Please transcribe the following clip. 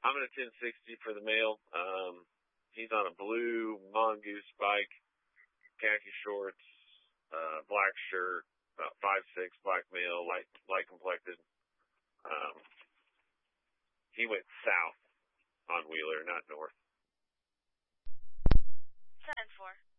I'm in a 1060 for the male. He's on a blue mongoose bike, khaki shorts, black shirt, about 5'6", black male, light complected. He went south on Wheeler, not north. 10-4.